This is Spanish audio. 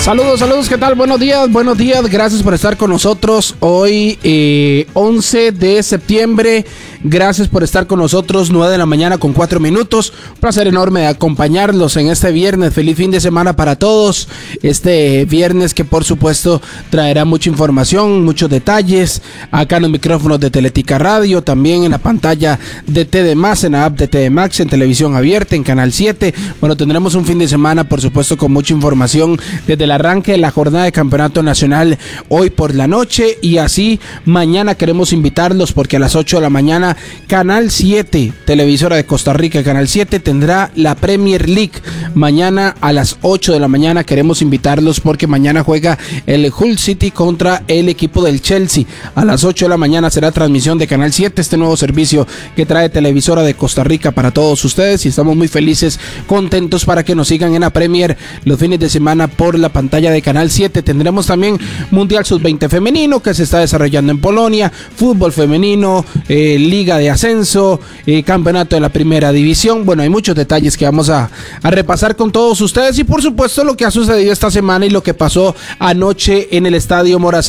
Saludos, ¿qué tal? Buenos días, gracias por estar con nosotros hoy 11 de septiembre, gracias por estar con nosotros, 9 de la mañana con 4 minutos, un placer enorme de acompañarlos en este viernes, feliz fin de semana para todos, este viernes que por supuesto traerá mucha información, muchos detalles, acá en los micrófonos de Teletica Radio, también en la pantalla de TD+, en la app de TD+, en televisión abierta, en Canal 7, bueno, tendremos un fin de semana por supuesto con mucha información desde la arranque de la jornada de campeonato nacional hoy por la noche y así mañana queremos invitarlos porque a las 8 de la mañana Canal 7, televisora de Costa Rica, Canal 7 tendrá la Premier League. Mañana a las 8 de la mañana queremos invitarlos porque mañana juega el Hull City contra el equipo del Chelsea. A las 8 de la mañana será transmisión de Canal 7, este nuevo servicio que trae televisora de Costa Rica para todos ustedes y estamos muy felices, contentos para que nos sigan en la Premier los fines de semana por la pantalla de Canal 7. Tendremos también Mundial Sub-20 femenino que se está desarrollando en Polonia, fútbol femenino, Liga de Ascenso, campeonato de la Primera División. Bueno, hay muchos detalles que vamos a repasar con todos ustedes y por supuesto lo que ha sucedido esta semana y lo que pasó anoche en el Estadio Morazán